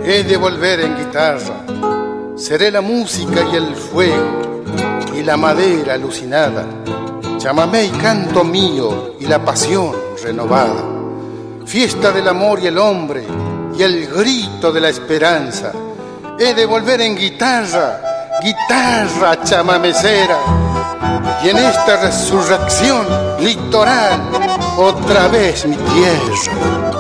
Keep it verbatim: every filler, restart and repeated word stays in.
He de volver en guitarra, seré la música y el fuego y la madera alucinada, chamamé y canto mío y la pasión renovada, fiesta del amor y el hombre y el grito de la esperanza. He de volver en guitarra, guitarra chamamecera, y en esta resurrección litoral otra vez mi tierra.